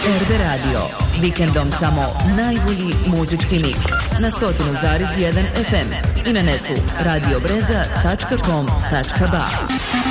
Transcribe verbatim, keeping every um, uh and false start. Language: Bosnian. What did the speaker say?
R B Radio. Vikendom samo najbolji muzički mix na sto zarez jedan F M i na netu radio breza tačka com tačka ba.